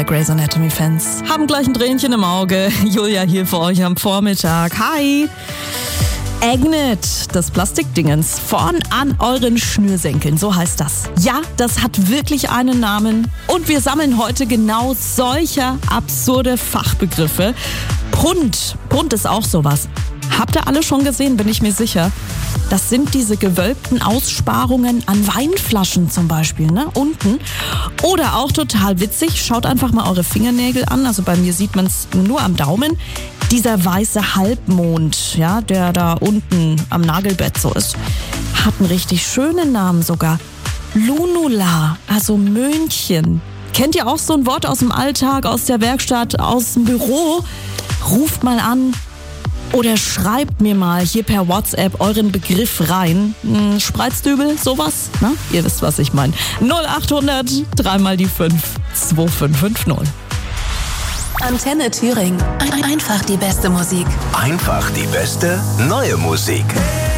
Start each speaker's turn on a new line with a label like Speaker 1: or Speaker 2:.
Speaker 1: alle Grey's Anatomy-Fans haben gleich ein Tränchen im Auge. Julia hier für euch am Vormittag. Hi! Agnet, das Plastikdingens, vorn an euren Schnürsenkeln, so heißt das. Ja, das hat wirklich einen Namen und wir sammeln heute genau solcher absurde Fachbegriffe. Punt ist auch sowas. Habt ihr alle schon gesehen, bin ich mir sicher. Das sind diese gewölbten Aussparungen an Weinflaschen zum Beispiel, ne? Unten. Oder auch total witzig, schaut einfach mal eure Fingernägel an. Also bei mir sieht man es nur am Daumen. Dieser weiße Halbmond, ja, der da unten am Nagelbett so ist, hat einen richtig schönen Namen sogar. Lunula, also Möhnchen. Kennt ihr auch so ein Wort aus dem Alltag, aus der Werkstatt, aus dem Büro? Ruft mal an. Oder schreibt mir mal hier per WhatsApp euren Begriff rein. Spreizdübel, sowas? Na, ihr wisst, was ich meine. 0800 3 mal die 5 2550.
Speaker 2: Antenne Thüringen. Einfach die beste Musik.
Speaker 3: Einfach die beste neue Musik.